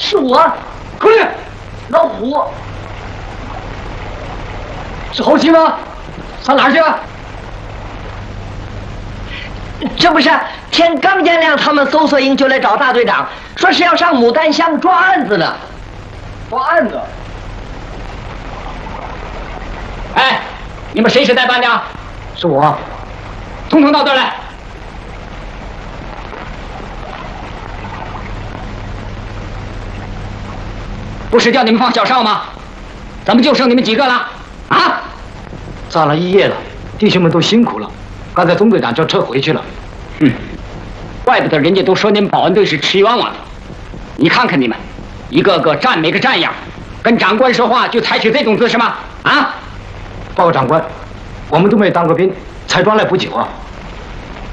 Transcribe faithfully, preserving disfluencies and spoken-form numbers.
是我， 口令， 老虎。 是侯七吗？上哪儿去了？ 这不是天刚见亮，他们搜索营就来找大队长，说是要上牡丹乡抓案子呢。 抓案子？哎，你们谁是代班的？ 是我。 统统到这儿来。不是叫你们放小哨吗？怎么就剩你们几个了？啊！ 站了一夜了，弟兄们都辛苦了。刚才总队长就撤回去了。 嗯，怪不得人家都说你们保安队是吃冤枉的。你看看你们，一个个站没个站样，跟长官说话就采取这种姿势吗？啊！ 报告长官，我们都没当过兵，才抓来不久啊。